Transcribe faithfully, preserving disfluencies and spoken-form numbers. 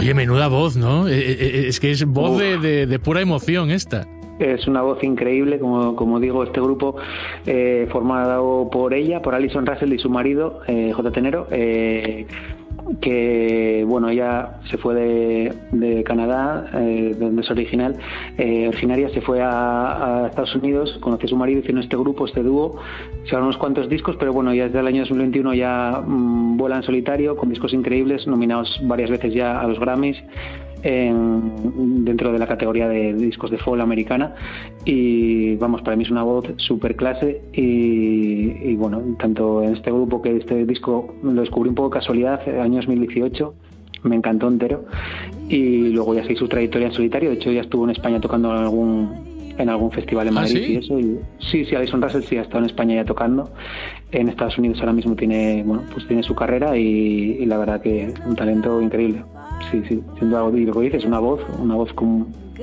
Oye, menuda voz, ¿no? Es que es voz de, de, de pura emoción esta. Es una voz increíble, como, como digo, este grupo eh, formado por ella, por Alison Russell y su marido, eh, J. Tenero, eh, que, bueno, ella se fue de, de Canadá, eh, donde es original, eh, originaria, se fue a, a Estados Unidos, conoció a su marido, hicieron este grupo, este dúo, llevaron unos cuantos discos, pero bueno, ya desde el año dos mil veintiuno ya mmm, vuela en solitario, con discos increíbles, nominados varias veces ya a los Grammys, En, dentro de la categoría de discos de folk americana, y vamos, para mí es una voz súper clase y, y bueno, tanto en este grupo, que este disco lo descubrí un poco de casualidad, año dos mil dieciocho, me encantó entero, y luego ya seguí su trayectoria en solitario. De hecho ya estuvo en España tocando en algún en algún festival en Madrid. ¿Ah, sí? Y eso, y sí, sí, Alison Russell sí ha estado en España ya tocando. En Estados Unidos ahora mismo tiene, bueno, pues tiene su carrera y, y la verdad que un talento increíble. Sí, sí, siendo algo, y lo que dices, una voz, una voz con